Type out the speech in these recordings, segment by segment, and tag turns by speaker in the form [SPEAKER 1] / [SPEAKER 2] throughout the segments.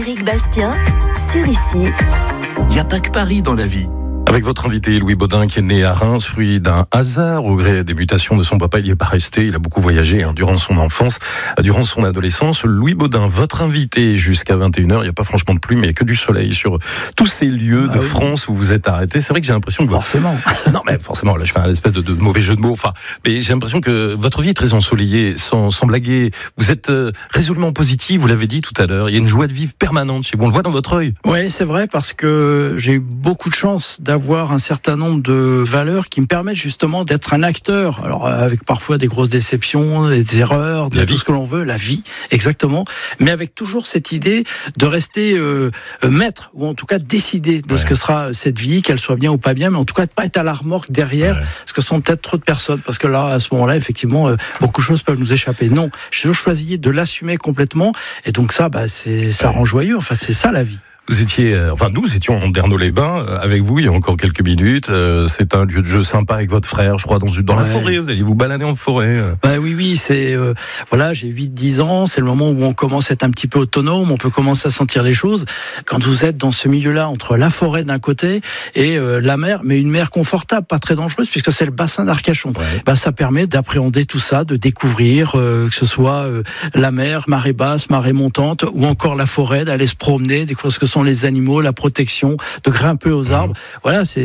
[SPEAKER 1] Éric Bastien, sur Ici.
[SPEAKER 2] Il n'y a pas que Paris dans la vie.
[SPEAKER 3] Avec votre invité Louis Baudin, qui est né à Reims, fruit d'un hasard au gré des mutations de son papa. Il n'y est pas resté, il a beaucoup voyagé durant son enfance, durant son adolescence. Louis Baudin, votre invité jusqu'à 21h. Il n'y a pas franchement de pluie, mais que du soleil sur tous ces lieux de France où vous êtes arrêté. C'est vrai que j'ai l'impression que...
[SPEAKER 4] Forcément.
[SPEAKER 3] Non, mais forcément, là je fais un espèce de mauvais jeu de mots. Enfin, mais j'ai l'impression que votre vie est très ensoleillée, sans blaguer. Vous êtes résolument positif, vous l'avez dit tout à l'heure. Il y a une joie de vivre permanente chez vous. On le voit dans votre œil.
[SPEAKER 4] Oui, c'est vrai, parce que j'ai eu beaucoup de chance d'avoir un certain nombre de valeurs qui me permettent justement d'être un acteur, alors avec parfois des grosses déceptions, des erreurs, tout ce que l'on veut, la vie, exactement, mais avec toujours cette idée de rester maître, ou en tout cas décider de ce que sera cette vie, qu'elle soit bien ou pas bien, mais en tout cas de pas être à la remorque derrière, parce que ce sont peut-être trop de personnes, parce que là, à ce moment-là, effectivement, beaucoup de choses peuvent nous échapper. Non, j'ai toujours choisi de l'assumer complètement, et donc ça rend joyeux, enfin c'est ça la vie.
[SPEAKER 3] Vous étiez, nous étions en Dernault-les-Bains avec vous il y a encore quelques minutes. C'est un lieu de jeu sympa avec votre frère, je crois, dans la forêt. Vous allez vous balader en forêt.
[SPEAKER 4] Oui, c'est j'ai 8-10 ans. C'est le moment où on commence à être un petit peu autonome. On peut commencer à sentir les choses. Quand vous êtes dans ce milieu-là, entre la forêt d'un côté et la mer, mais une mer confortable, pas très dangereuse, puisque c'est le bassin d'Arcachon. Ça permet d'appréhender tout ça, de découvrir que ce soit la mer, marée basse, marée montante, ou encore la forêt, d'aller se promener, découvrir ce que sont les animaux, la protection, de grimper aux arbres. Voilà, c'est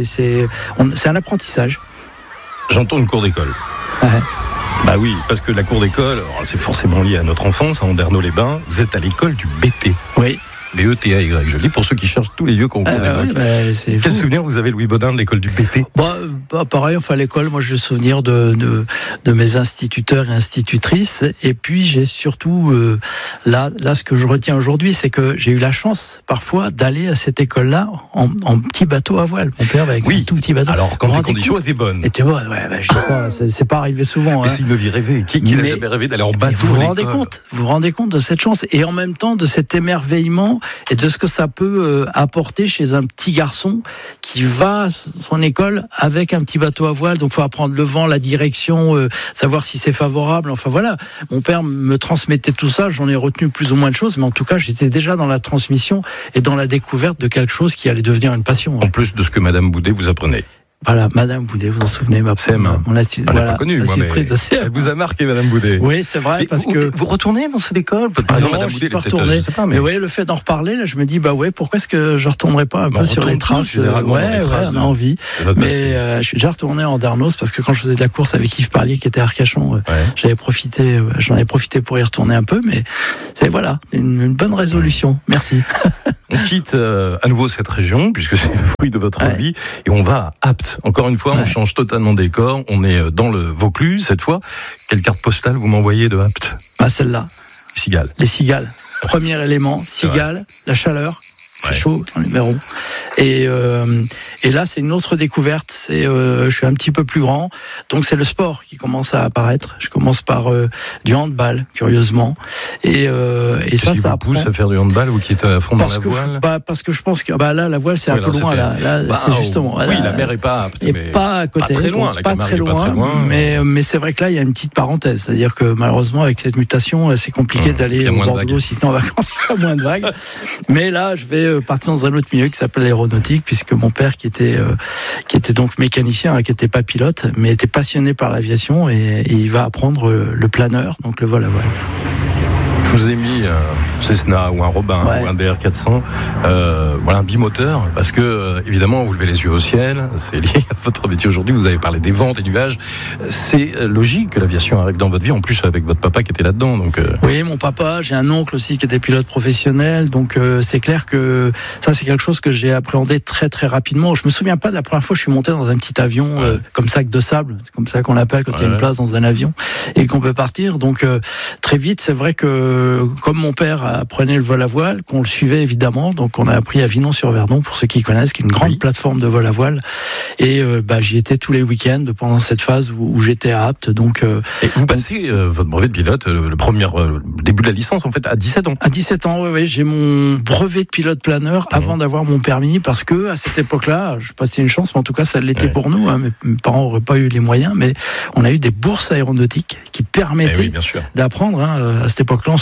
[SPEAKER 4] un apprentissage.
[SPEAKER 3] J'entends une cour d'école. Bah oui, parce que la cour d'école, c'est forcément lié à notre enfance, à Andernos-les-Bains. Vous êtes à l'école du BT.
[SPEAKER 4] Oui.
[SPEAKER 3] BETAY, je le dis pour ceux qui cherchent tous les lieux qu'on connaît. Quel souvenir vous avez, Louis Baudin, de l'école du BT?
[SPEAKER 4] Pareil, à l'école, moi j'ai le souvenir de mes instituteurs et institutrices. Et puis j'ai surtout, là, ce que je retiens aujourd'hui, c'est que j'ai eu la chance parfois d'aller à cette école-là en petit bateau à voile. Mon père avec un tout petit bateau.
[SPEAKER 3] Alors quand les conditions étaient bonnes.
[SPEAKER 4] Je sais pas, c'est pas arrivé souvent.
[SPEAKER 3] Mais c'est une vie rêvée. Qui n'a jamais rêvé d'aller en bateau?
[SPEAKER 4] Vous vous rendez compte de cette chance et en même temps de cet émerveillement et de ce que ça peut apporter chez un petit garçon qui va à son école avec un petit bateau à voile. Donc, il faut apprendre le vent, la direction, savoir si c'est favorable. Enfin, voilà. Mon père me transmettait tout ça. J'en ai retenu plus ou moins de choses. Mais en tout cas, j'étais déjà dans la transmission et dans la découverte de quelque chose qui allait devenir une passion.
[SPEAKER 3] En plus de ce que Madame Boudet vous apprenait.
[SPEAKER 4] Voilà, Madame Boudet, vous en souvenez,
[SPEAKER 3] on l'a pas connue, moi, mais elle vous a marqué, Madame Boudet.
[SPEAKER 4] Oui, c'est vrai, parce que...
[SPEAKER 3] Vous retournez dans cette école?
[SPEAKER 4] Non, je suis pas retourné. Mais oui, le fait d'en reparler, là, je me dis, pourquoi est-ce que je retournerais pas un peu sur les traces? On a envie. Mais je suis déjà retourné en Darnos, parce que quand je faisais de la course avec Yves Parlier, qui était à Arcachon, j'en ai profité pour y retourner un peu, mais c'est une bonne résolution. Merci.
[SPEAKER 3] On quitte à nouveau cette région, puisque c'est le fruit de votre vie, et on va à Apt. Encore une fois, on change totalement de décor. On est dans le Vaucluse cette fois. Quelle carte postale vous m'envoyez de Apt?
[SPEAKER 4] Celle-là. Les cigales. Premier élément, cigales, la chaleur. Chaud dans les mérons. Et là, c'est une autre découverte. Je suis un petit peu plus grand, donc c'est le sport qui commence à apparaître. Je commence par du handball, curieusement. Et ça
[SPEAKER 3] pousse à faire du handball, ou qui est à fond dans la voile?
[SPEAKER 4] Parce que je pense que là, la voile, c'est un peu loin. Là, c'est justement.
[SPEAKER 3] Oui, la mer est pas apte, mais
[SPEAKER 4] pas à côté,
[SPEAKER 3] pas très loin.
[SPEAKER 4] Pas très loin. Mais c'est vrai que là, il y a une petite parenthèse, c'est-à-dire que malheureusement, avec cette mutation, c'est compliqué d'aller au Bordeaux, si ce n'est en vacances, il y a moins de vagues. Mais là, je vais partir dans un autre milieu qui s'appelle l'aéronautique, puisque mon père qui était donc mécanicien, qui n'était pas pilote, mais était passionné par l'aviation, et il va apprendre le planeur, donc le vol à voile.
[SPEAKER 3] Je vous ai mis un Cessna ou un Robin ou un DR400, un bimoteur, parce que évidemment vous levez les yeux au ciel, c'est lié à votre métier aujourd'hui. Vous avez parlé des vents, des nuages. C'est logique que l'aviation arrive dans votre vie, en plus avec votre papa qui était là-dedans. Donc
[SPEAKER 4] oui, mon papa, j'ai un oncle aussi qui était pilote professionnel, donc c'est clair que ça, c'est quelque chose que j'ai appréhendé très très rapidement. Je me souviens pas de la première fois que je suis monté dans un petit avion comme sac de sable, c'est comme ça qu'on l'appelle quand il y a une place dans un avion et qu'on peut partir. Donc très vite, c'est vrai que comme mon père apprenait le vol à voile, qu'on le suivait évidemment, donc on a appris à Vinon-sur-Verdon, pour ceux qui connaissent, qui est une grande plateforme de vol à voile, et j'y étais tous les week-ends pendant cette phase où j'étais à Apt. Donc
[SPEAKER 3] et vous passez votre brevet de pilote, le début de la licence en fait à 17 ans.
[SPEAKER 4] À 17 ans, oui, j'ai mon brevet de pilote planeur avant d'avoir mon permis, parce que à cette époque-là, je sais pas si c'est une chance, mais en tout cas ça l'était pour nous. Mes parents n'auraient pas eu les moyens, mais on a eu des bourses aéronautiques qui permettaient d'apprendre. À cette époque-là, on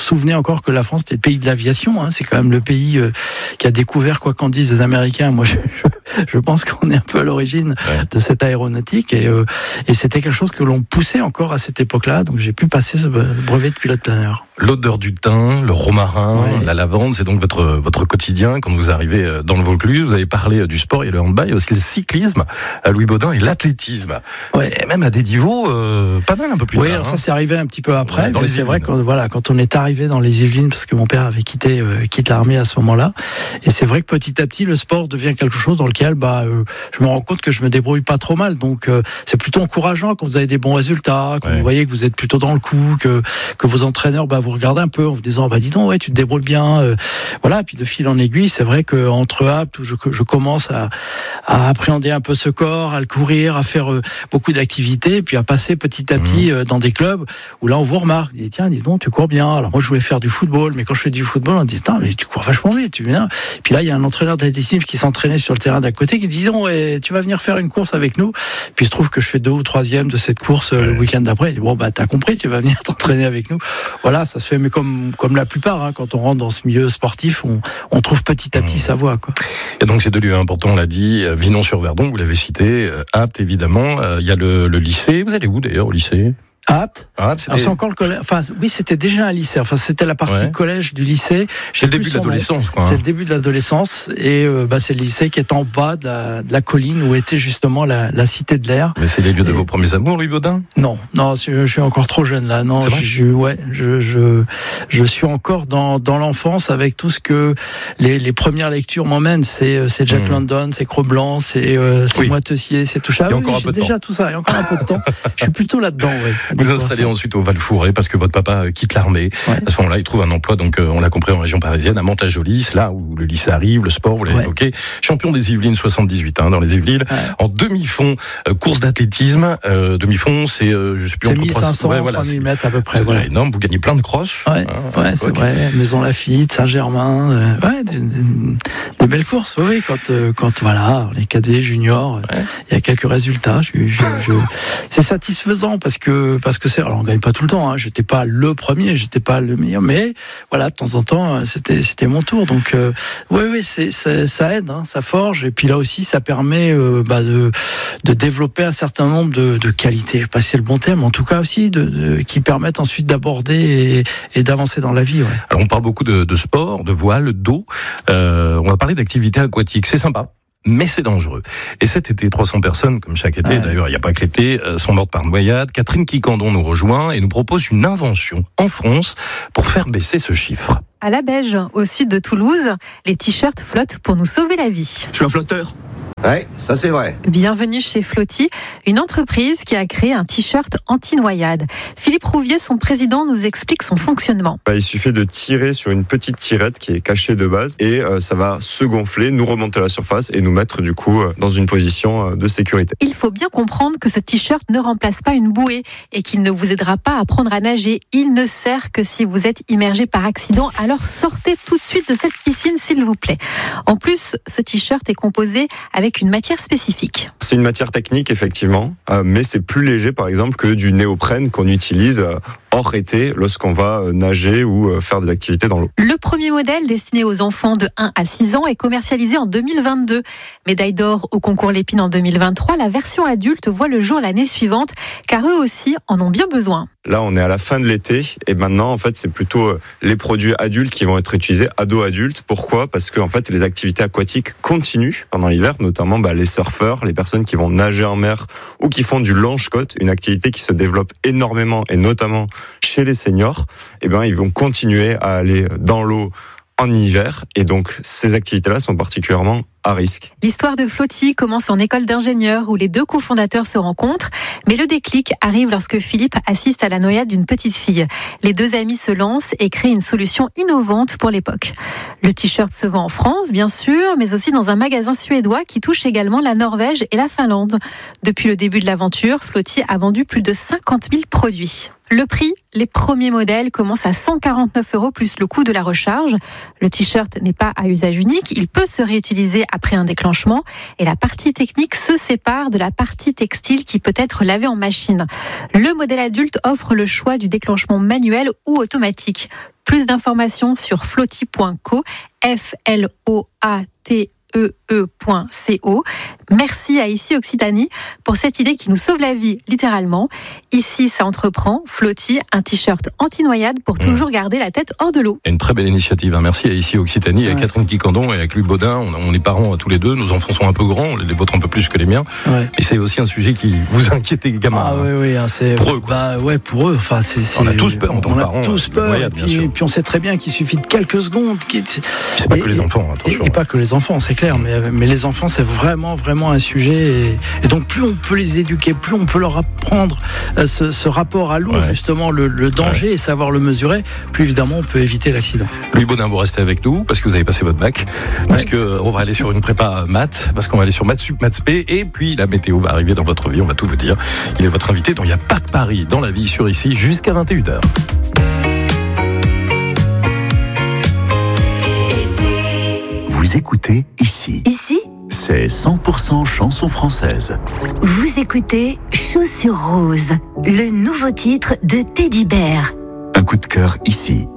[SPEAKER 4] se souvenait encore que la France était le pays de l'aviation. Hein. C'est quand même le pays qui a découvert, quoi qu'en disent les Américains. Moi, je pense qu'on est un peu à l'origine de cette aéronautique et c'était quelque chose que l'on poussait encore à cette époque-là. Donc j'ai pu passer ce brevet de pilote planeur.
[SPEAKER 3] L'odeur du thym, le romarin, la lavande, c'est donc votre quotidien quand vous arrivez dans le Vaucluse. Vous avez parlé du sport et le handball, il y a aussi le cyclisme à Louis Baudin et l'athlétisme. Et même à des niveaux pas mal un peu plus tard.
[SPEAKER 4] Oui, alors ça c'est arrivé un petit peu après.
[SPEAKER 3] Dans les
[SPEAKER 4] c'est
[SPEAKER 3] Yvelines.
[SPEAKER 4] vrai quand on est arrivé dans les Yvelines, parce que mon père avait quitté l'armée à ce moment-là, et c'est vrai que petit à petit le sport devient quelque chose dans lequel je me rends compte que je me débrouille pas trop mal. Donc c'est plutôt encourageant quand vous avez des bons résultats, quand vous voyez que vous êtes plutôt dans le coup, que vos entraîneurs vous regardent un peu en vous disant dis donc tu te débrouilles bien. Voilà, puis de fil en aiguille, c'est vrai que entre aptes où je commence à appréhender un peu ce corps, à le courir, à faire beaucoup d'activités, puis à passer petit à petit dans des clubs où là on vous remarque, tiens dis donc tu cours bien. Alors moi je voulais faire du football, mais quand je fais du football on dit mais tu cours vachement vite, tu viens. Puis là il y a un entraîneur d'athlétisme qui s'entraînait sur le terrain d'à côté qui me dit tu vas venir faire une course avec nous. Puis il se trouve que je fais 2 ou 3e de cette course le week-end d'après. Il dit t'as compris, tu vas venir t'entraîner avec nous. Voilà, ça se fait, mais comme la plupart, hein, quand on rentre dans ce milieu sportif, on trouve petit à petit sa voie, quoi.
[SPEAKER 3] Et donc c'est 2 lieux importants, on l'a dit, Vinon-sur-Verdon, vous l'avez cité, Apt évidemment, il y a le lycée. Vous allez où d'ailleurs au lycée?
[SPEAKER 4] Apt. Alors c'est encore le collège. Enfin oui, c'était déjà un lycée. Enfin c'était la partie collège du lycée.
[SPEAKER 3] C'est le début de l'adolescence, quoi.
[SPEAKER 4] C'est le début de l'adolescence et c'est le lycée qui est en bas de la colline où était justement la cité de l'air.
[SPEAKER 3] Mais c'est les lieux de vos premiers amours, Louis Baudin? Non,
[SPEAKER 4] je suis encore trop jeune là. Non, je suis encore dans l'enfance avec tout ce que les premières lectures m'emmènent. C'est Jack London, c'est Cro-Blanc, c'est Moi Tessier, c'est tout ça.
[SPEAKER 3] Et encore un peu de temps.
[SPEAKER 4] Déjà tout ça. Et encore un peu de temps. Je suis plutôt là-dedans.
[SPEAKER 3] Vous installez ensuite au Val-Fouré parce que votre papa quitte l'armée. À ce moment-là, il trouve un emploi, donc on l'a compris, en région parisienne, à Mantes-la-Jolie. C'est là où le lycée arrive, le sport, vous l'avez évoqué. Champion des Yvelines 78, dans les Yvelines. En demi-fond, course d'athlétisme. Demi-fond, c'est je sais plus,
[SPEAKER 4] c'est 1500, 3000 mètres à peu près.
[SPEAKER 3] C'est déjà énorme. Vous gagnez plein de crosses.
[SPEAKER 4] C'est vrai. Maison Lafitte, Saint-Germain. Des belles courses. Oui, quand voilà, les cadets, juniors, il y a quelques résultats. C'est satisfaisant parce que alors on gagne pas tout le temps. J'étais pas le premier, j'étais pas le meilleur, mais voilà, de temps en temps, c'était mon tour. Donc ça aide, ça forge. Et puis là aussi, ça permet de développer un certain nombre de qualités. Je sais pas si c'est le bon terme, en tout cas aussi qui permettent ensuite d'aborder et d'avancer dans la vie.
[SPEAKER 3] Alors on parle beaucoup de sport, de voile, d'eau. On va parler d'activités aquatiques. C'est sympa, mais c'est dangereux. Et cet été, 300 personnes, comme chaque été, d'ailleurs, il n'y a pas que l'été, sont mortes par noyade. Catherine Quicandon nous rejoint et nous propose une invention en France pour faire baisser ce chiffre.
[SPEAKER 5] À la Beige, au sud de Toulouse, les t-shirts flottent pour nous sauver la vie.
[SPEAKER 6] Je suis un flotteur. Ouais, ça c'est vrai.
[SPEAKER 5] Bienvenue chez Flotti, une entreprise qui a créé un t-shirt anti-noyade. Philippe Rouvier, son président, nous explique son fonctionnement.
[SPEAKER 7] Il suffit de tirer sur une petite tirette qui est cachée de base et ça va se gonfler, nous remonter à la surface et nous mettre du coup dans une position de sécurité.
[SPEAKER 5] Il faut bien comprendre que ce t-shirt ne remplace pas une bouée et qu'il ne vous aidera pas à apprendre à nager. Il ne sert que si vous êtes immergé par accident, alors sortez tout de suite de cette piscine s'il vous plaît. En plus, ce t-shirt est composé avec une matière spécifique.
[SPEAKER 7] C'est une matière technique effectivement, mais c'est plus léger par exemple que du néoprène qu'on utilise hors été lorsqu'on va nager ou faire des activités dans l'eau.
[SPEAKER 5] Le premier modèle destiné aux enfants de 1 à 6 ans est commercialisé en 2022. Médaille d'or au concours Lépine en 2023, la version adulte voit le jour l'année suivante car eux aussi en ont bien besoin.
[SPEAKER 7] Là, on est à la fin de l'été et maintenant, en fait, c'est plutôt les produits adultes qui vont être utilisés, ados-adultes. Pourquoi ? Parce que, en fait, les activités aquatiques continuent pendant l'hiver, notamment les surfeurs, les personnes qui vont nager en mer ou qui font du longe-côte, une activité qui se développe énormément et notamment chez les seniors. Ils vont continuer à aller dans l'eau en hiver et donc ces activités-là sont particulièrement à risque.
[SPEAKER 5] L'histoire de Flotti commence en école d'ingénieur où les 2 cofondateurs se rencontrent, mais le déclic arrive lorsque Philippe assiste à la noyade d'une petite fille. Les 2 amis se lancent et créent une solution innovante pour l'époque. Le t-shirt se vend en France, bien sûr, mais aussi dans un magasin suédois qui touche également la Norvège et la Finlande. Depuis le début de l'aventure, Flotti a vendu plus de 50 000 produits. Le prix, les premiers modèles commencent à 149 € plus le coût de la recharge. Le t-shirt n'est pas à usage unique, il peut se réutiliser après un déclenchement et la partie technique se sépare de la partie textile qui peut être lavée en machine. Le modèle adulte offre le choix du déclenchement manuel ou automatique. Plus d'informations sur flotti.co, FLOATEE.co. Merci à Ici Occitanie pour cette idée qui nous sauve la vie, littéralement. Ici, ça entreprend. Flotti, un t-shirt anti-noyade pour toujours garder la tête hors de l'eau.
[SPEAKER 3] Une très belle initiative. Merci à Ici Occitanie, à Catherine Quicandon et avec Louis Baudin. On est parents tous les deux. Nos enfants sont un peu grands, les vôtres un peu plus que les miens. Ouais. Et c'est aussi un sujet qui vous inquiète, les gamins.
[SPEAKER 4] Ah oui, c'est
[SPEAKER 3] pour eux. Quoi.
[SPEAKER 4] Pour eux. Enfin,
[SPEAKER 3] on a tous peur en tant que parents.
[SPEAKER 4] On a tous peur. Et puis on sait très bien qu'il suffit de quelques secondes.
[SPEAKER 3] C'est pas que les enfants, attention.
[SPEAKER 4] Et pas que les enfants, c'est clair. Mais les enfants, c'est vraiment un sujet. Et donc, plus on peut les éduquer, plus on peut leur apprendre ce rapport à l'eau, justement, le danger et savoir le mesurer, plus évidemment on peut éviter l'accident.
[SPEAKER 3] Louis Baudin, vous restez avec nous parce que vous avez passé votre bac, parce que on va aller sur une prépa maths, parce qu'on va aller sur maths sup, maths spé, et puis la météo va arriver dans votre vie, on va tout vous dire. Il est votre invité dans Il n'y a pas que Paris dans la vie sur Ici jusqu'à 21h.
[SPEAKER 2] Vous écoutez Ici.
[SPEAKER 1] Ici,
[SPEAKER 2] c'est 100% chanson française.
[SPEAKER 1] Vous écoutez Chaussures Roses, le nouveau titre de Teddy Bear.
[SPEAKER 2] Un coup de cœur ici.